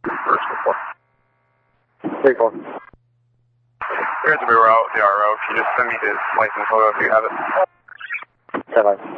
First report. 3-4. Here's the RO. Can you just send me his license photo if you have it? 10-9.